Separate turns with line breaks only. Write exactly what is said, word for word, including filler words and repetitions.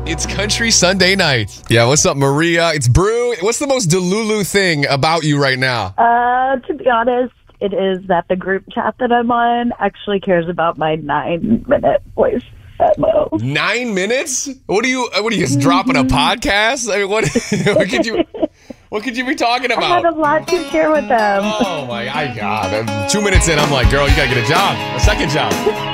It's Country Sunday night. Yeah, what's up, Maria? It's Brew. What's the most Delulu thing about you right now?
Uh, to be honest, it is that the group chat that I'm on actually cares about my nine-minute voice memo.
Nine minutes? What are you? What are you just dropping a podcast? I mean, what? what could you? What could you be talking
I
about?
had a lot to share with them.
Oh my God! Two minutes in, I'm like, girl, you gotta get a job, a second job.